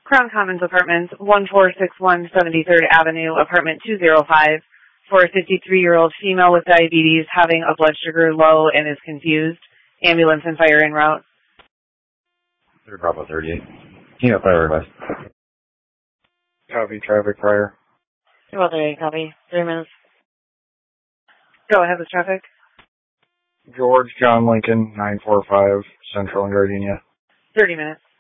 Crown Commons Apartments, 1461 73rd Avenue, apartment 205, for a 53-year-old female with diabetes having a blood sugar low and is confused. Ambulance and fire en route. 3 Bravo 38. Team up fire request. Copy, traffic fire. Well, there you copy. 3 minutes. Go ahead with traffic. George John Lincoln, 945, Central and Gardenia. 30 minutes.